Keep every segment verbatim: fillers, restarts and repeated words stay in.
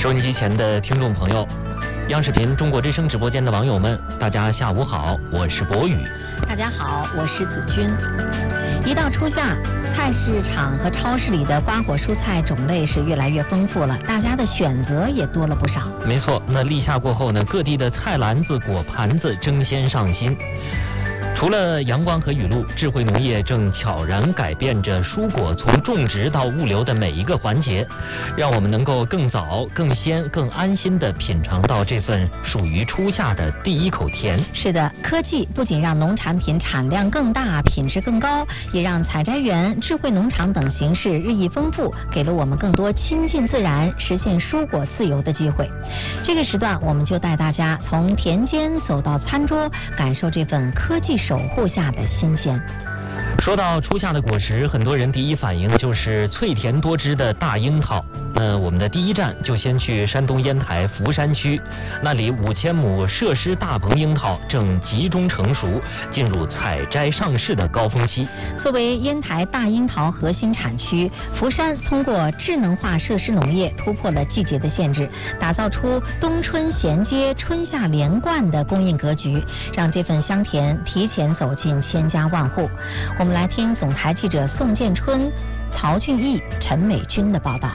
收音机前的听众朋友，央视频中国之声直播间的网友们，大家下午好，我是博宇。 大家好，我是子君。一到初夏，菜市场和超市里的瓜果蔬菜种类是越来越丰富了，大家的选择也多了不少。 没错，那立夏过后呢，各地的菜篮子、果盘子争先上新。除了阳光和雨露，智慧农业正悄然改变着蔬果从种植到物流的每一个环节，让我们能够更早、更鲜、更安心地品尝到这份属于初夏的第一口甜。 是的，科技不仅让农产品产量更大、品质更高，也让采摘园、智慧农场等形式日益丰富，给了我们更多亲近自然、实现蔬果自由的机会。这个时段，我们就带大家从田间走到餐桌，感受这份科技守护下的新鲜。 说到初夏的果实，很多人第一反应就是脆甜多汁的大樱桃。那我们的第一站就先去山东烟台福山区，那里五千亩设施大棚樱桃正集中成熟，进入采摘上市的高峰期。 作为烟台大樱桃核心产区，福山通过智能化设施农业突破了季节的限制，打造出冬春衔接、春夏连贯的供应格局，让这份香甜提前走进千家万户。我们来听总台记者宋建春、曹俊义、陈美君的报道。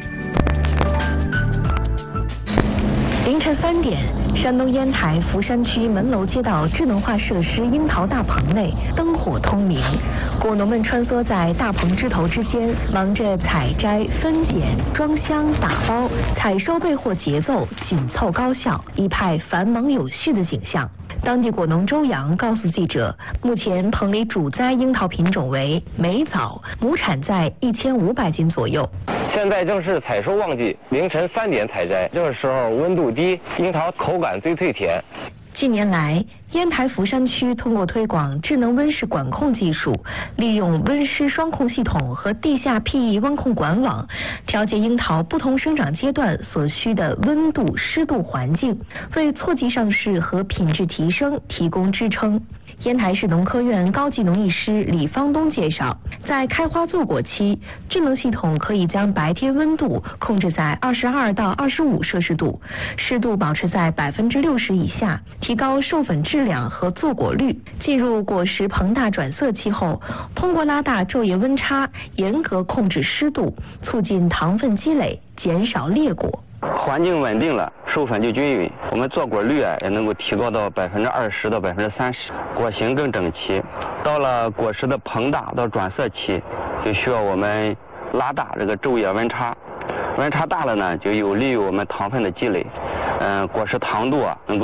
凌晨三点，山东烟台福山区门楼街道智能化设施樱桃大棚内灯火通明，果农们穿梭在大棚枝头之间，忙着采摘、分拣、装箱、打包，采收备货节奏紧凑高效，一派繁忙有序的景象。当地果农周阳告诉记者，目前棚里主栽樱桃品种为美枣，亩产在一千五百斤左右。 现在正是采收旺季，凌晨三点采摘，这个时候温度低，樱桃口感最脆甜。 近年来，烟台福山区通过推广智能温室管控技术，利用温湿双控系统和地下 P E 温控管网，调节樱桃不同生长阶段所需的温度、湿度环境，为错季上市和品质提升提供支撑。烟台市农科院高级农艺师李方东介绍，在开花坐果期，智能系统可以将白天温度控制在二十二到二十五摄氏度，湿度保持在百分之六十以下，提高授粉质量和坐果率。进入果实膨大转色期后，通过拉大昼夜温差，严格控制湿度，促进糖分积累，减少裂果。 环境稳定了，授粉就均匀，我们坐果率啊也能够提高到百分之二十到百分之三十，果形更整齐。到了果实的膨大到转色期，就需要我们拉大这个昼夜温差，温差大了呢，就有利于我们糖分的积累，嗯、呃，果实糖度啊能够